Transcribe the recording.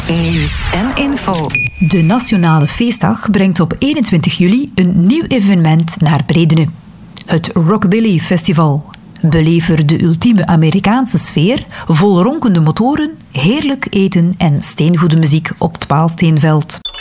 Nieuws en info. De Nationale Feestdag brengt op 21 juli een nieuw evenement naar Bredene. Het Rockabilly Festival. Beleef er de ultieme Amerikaanse sfeer, vol ronkende motoren, heerlijk eten en steengoede muziek op het Paalsteenveld.